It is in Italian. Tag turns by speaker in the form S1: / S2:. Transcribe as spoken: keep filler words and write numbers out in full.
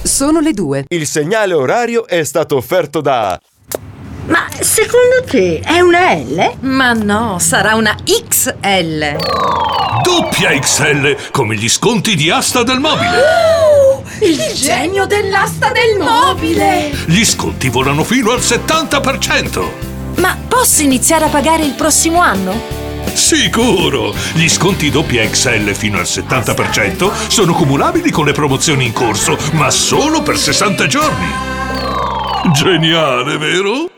S1: Sono le due.
S2: Il segnale orario è stato offerto da...
S3: Ma secondo te è una L?
S4: Ma no, sarà una X L.
S5: Doppia X L, come gli sconti di Asta del Mobile.
S4: Oh, il, il genio dell'asta del mobile.
S5: Gli sconti volano fino al settanta per cento.
S6: Ma posso iniziare a pagare il prossimo anno?
S5: Sicuro! Gli sconti doppia X L fino al settanta per cento sono cumulabili con le promozioni in corso, ma solo per sessanta giorni. Geniale, vero?